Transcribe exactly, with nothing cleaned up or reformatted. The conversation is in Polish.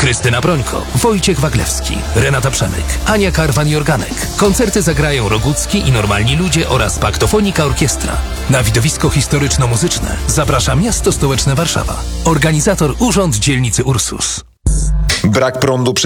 Krystyna Brońko, Wojciech Waglewski, Renata Przemyk, Ania Karwan-Jorganek. Koncerty zagrają Rogucki i Normalni Ludzie oraz Paktofonika Orkiestra. Na widowisko historyczno-muzyczne zaprasza Miasto Stołeczne Warszawa. Organizator Urząd Dzielnicy Ursus. Brak prądu przy